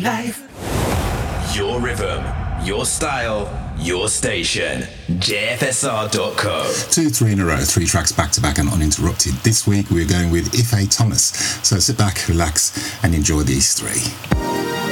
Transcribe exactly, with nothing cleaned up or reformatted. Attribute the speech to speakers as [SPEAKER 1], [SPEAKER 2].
[SPEAKER 1] life. Your rhythm, your style, your station. J F S R dot co.
[SPEAKER 2] Two, three in a row, three tracks back to back and uninterrupted. This week we're going with Ife Thomas. So sit back, relax, and enjoy these three.